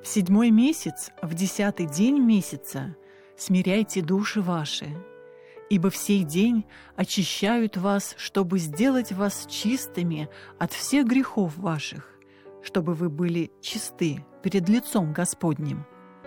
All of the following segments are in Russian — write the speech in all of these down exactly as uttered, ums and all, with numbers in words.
В седьмой месяц, в десятый день месяца, смиряйте души ваши, ибо в сей день очищают вас, чтобы сделать вас чистыми от всех грехов ваших, чтобы вы были чисты перед лицом Господним».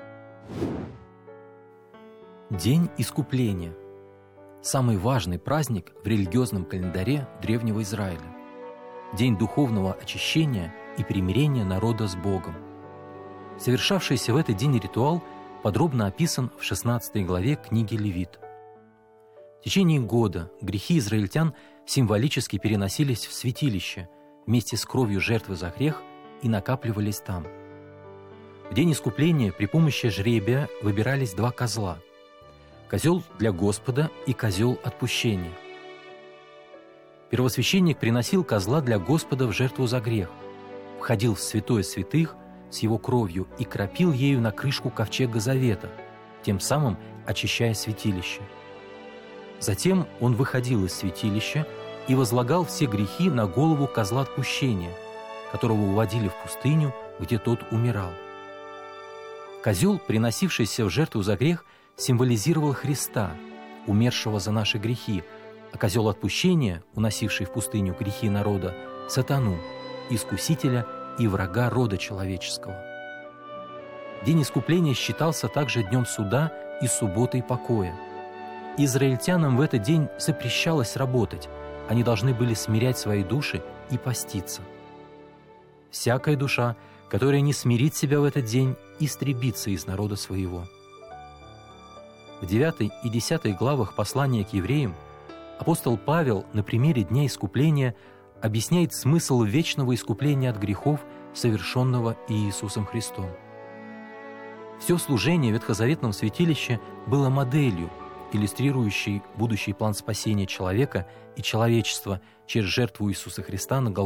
День искупления – самый важный праздник в религиозном календаре древнего Израиля. День духовного очищения и примирения народа с Богом. Совершавшийся в этот день ритуал подробно описан в шестнадцатой главе книги Левит. В течение года грехи израильтян символически переносились в святилище вместе с кровью жертвы за грех и накапливались там. В день искупления при помощи жребия выбирались два козла – козел для Господа и козел отпущения. Первосвященник приносил козла для Господа в жертву за грех, входил в святое святых с его кровью и кропил ею на крышку ковчега завета, тем самым очищая святилище. Затем он выходил из святилища и возлагал все грехи на голову козла отпущения, которого уводили в пустыню, где тот умирал. Козел, приносившийся в жертву за грех, символизировал Христа, умершего за наши грехи, а козел отпущения, уносивший в пустыню грехи народа, сатану, искусителя и врага рода человеческого. День искупления считался также днем суда и субботой покоя. Израильтянам в этот день запрещалось работать, они должны были смирять свои души и поститься. Всякая душа, которая не смирит себя в этот день, истребится из народа своего. В девятой и десятой главах послания к евреям апостол Павел на примере Дня Искупления объясняет смысл вечного искупления от грехов, совершенного Иисусом Христом. Все служение в ветхозаветном святилище было моделью, иллюстрирующей будущий план спасения человека и человечества через жертву Иисуса Христа на Голгофском